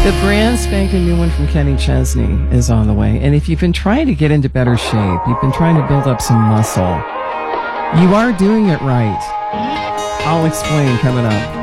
The brand spanking new one from Kenny Chesney is on the way. And if you've been trying to get into better shape, you've been trying to build up some muscle, you are doing it right. I'll explain coming up.